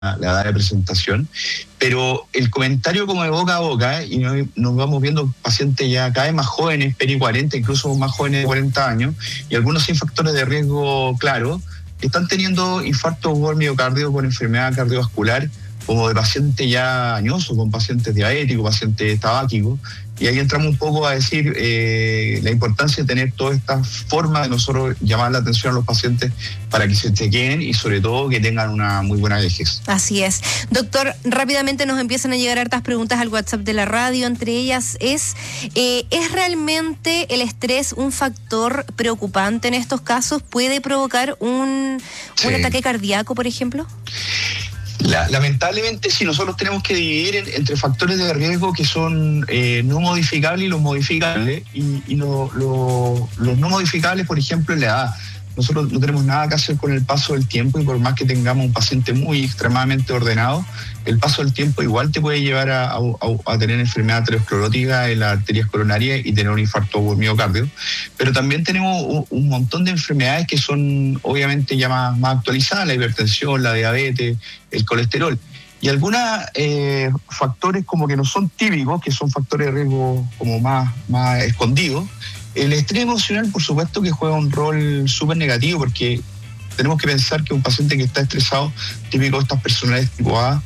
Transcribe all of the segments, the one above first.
la edad de presentación, pero el comentario como de boca a boca, y nos vamos viendo pacientes ya cada vez más jóvenes, peri 40, incluso más jóvenes de 40 años, y algunos sin factores de riesgo claros, que están teniendo infartos por miocardio con enfermedad cardiovascular, como de pacientes ya añosos, con pacientes diabéticos, pacientes tabáquicos, y ahí entramos un poco a decir la importancia de tener todas estas formas de nosotros llamar la atención a los pacientes para que se chequeen y sobre todo que tengan una muy buena vejez. Así es. Doctor, rápidamente nos empiezan a llegar hartas preguntas al WhatsApp de la radio, entre ellas ¿es realmente el estrés un factor preocupante en estos casos? ¿Puede provocar un ataque cardíaco, por ejemplo? Lamentablemente sí, nosotros tenemos que dividir entre factores de riesgo que son no modificables y los modificables, y los no modificables, por ejemplo, en la edad. Nosotros no tenemos nada que hacer con el paso del tiempo, y por más que tengamos un paciente muy extremadamente ordenado, el paso del tiempo igual te puede llevar a tener enfermedad aterosclerótica en las arterias coronarias y tener un infarto por miocardio. Pero también tenemos un montón de enfermedades que son obviamente ya más actualizadas, la hipertensión, la diabetes, el colesterol. Y algunos factores como que no son típicos, que son factores de riesgo como más escondidos. El estrés emocional, por supuesto, que juega un rol súper negativo, porque tenemos que pensar que un paciente que está estresado, típico de estas personalidades tipo A,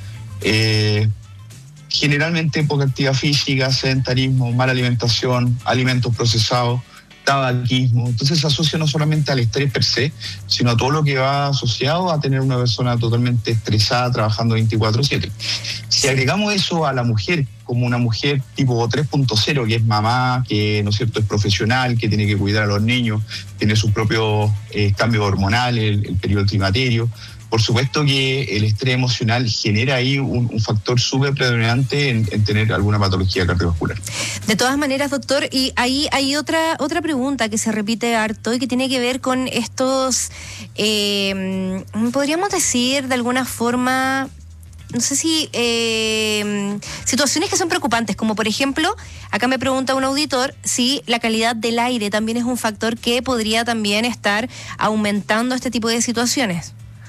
generalmente poca actividad física, sedentarismo, mala alimentación, alimentos procesados, tabaquismo. Entonces se asocia no solamente al estrés per se, sino a todo lo que va asociado a tener una persona totalmente estresada trabajando 24/7. Si agregamos eso a la mujer como una mujer tipo 3.0, que es mamá, que no es cierto, es profesional, que tiene que cuidar a los niños, tiene sus propios cambios hormonales, el periodo climaterio, por supuesto que el estrés emocional genera ahí un factor súper predominante en tener alguna patología cardiovascular. De todas maneras, doctor, y ahí hay otra pregunta que se repite harto y que tiene que ver con estos, podríamos decir de alguna forma, no sé si situaciones que son preocupantes, como por ejemplo, acá me pregunta un auditor si la calidad del aire también es un factor que podría también estar aumentando este tipo de situaciones.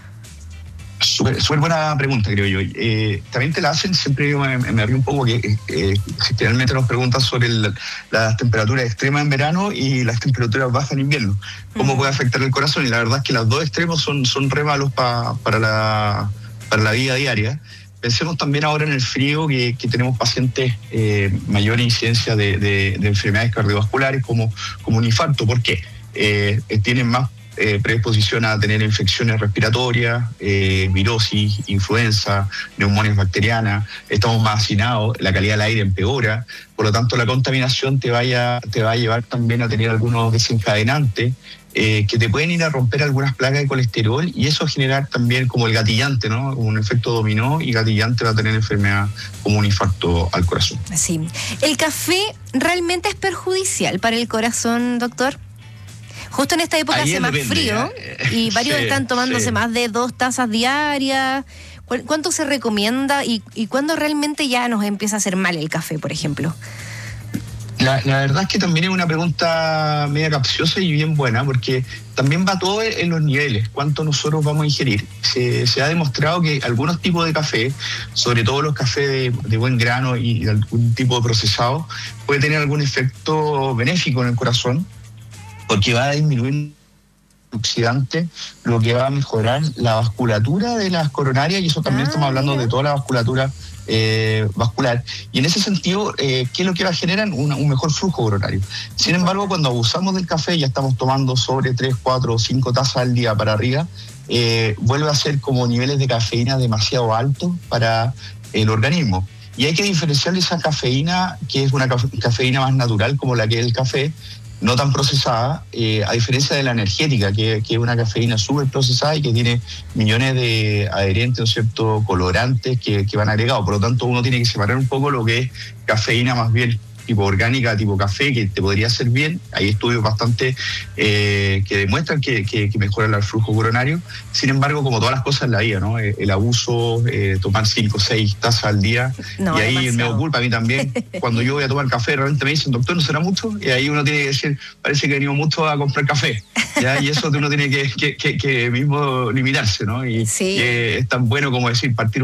Súper buena pregunta, creo yo. También te la hacen, siempre yo me río un poco, que generalmente nos preguntan sobre las temperaturas extremas en verano y las temperaturas bajas en invierno. ¿Cómo puede afectar el corazón? Y la verdad es que los dos extremos son re malos para la vida diaria. Pensemos también ahora en el frío, que tenemos pacientes mayor incidencia de enfermedades cardiovasculares como un infarto. ¿Por qué? Tienen más predisposición a tener infecciones respiratorias, virosis, influenza, neumonias bacterianas, estamos más hacinados, la calidad del aire empeora, por lo tanto la contaminación te va a llevar también a tener algunos desencadenantes que te pueden ir a romper algunas placas de colesterol, y eso generar también como el gatillante, ¿no? Un efecto dominó, y gatillante va a tener enfermedad como un infarto al corazón. Sí. ¿El café realmente es perjudicial para el corazón, doctor? Justo en esta época hace más frío y varios están tomándose más de 2 tazas diarias. ¿Cuánto se recomienda y cuándo realmente ya nos empieza a hacer mal el café, por ejemplo? La verdad es que también es una pregunta media capciosa y bien buena, porque también va todo en los niveles, cuánto nosotros vamos a ingerir. Se ha demostrado que algunos tipos de café, sobre todo los cafés de buen grano y de algún tipo de procesado, puede tener algún efecto benéfico en el corazón, porque va a disminuir oxidante, lo que va a mejorar la vasculatura de las coronarias, y eso también estamos hablando de toda la vasculatura vascular. Y en ese sentido, ¿qué es lo que va a generar? Un mejor flujo coronario. Sin embargo, cuando abusamos del café, ya estamos tomando sobre 3, 4 o 5 tazas al día para arriba, vuelve a ser como niveles de cafeína demasiado altos para el organismo. Y hay que diferenciar esa cafeína, que es una cafeína más natural, como la que es el café, no tan procesada, a diferencia de la energética, que es una cafeína súper procesada y que tiene millones de adherentes, ¿no es cierto?, colorantes que van agregados. Por lo tanto, uno tiene que separar un poco lo que es cafeína más bien tipo orgánica, tipo café, que te podría hacer bien. Hay estudios bastante que demuestran que mejora el flujo coronario. Sin embargo, como todas las cosas en la vida, ¿no? El abuso, tomar 5 o 6 tazas al día, y ahí me ocupa a mí también. Cuando yo voy a tomar café, realmente me dicen, doctor, ¿no será mucho? Y ahí uno tiene que decir, parece que venimos mucho a comprar café, ¿ya? Y eso uno tiene que mismo limitarse, ¿no? Y es tan bueno como decir, partir